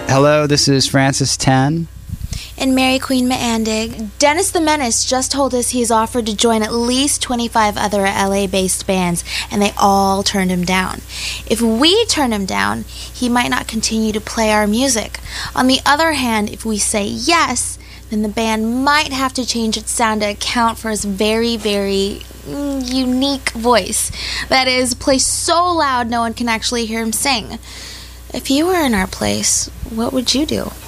Hello, this is Francis Tan. And Mary Queen Meandig. Dennis the Menace just told us he's offered to join at least 25 other LA-based bands, and they all turned him down. If we turn him down, he might not continue to play our music. On the other hand, if we say yes, then the band might have to change its sound to account for his very, very unique voice. That is, play so loud no one can actually hear him sing. If you were in our place, what would you do?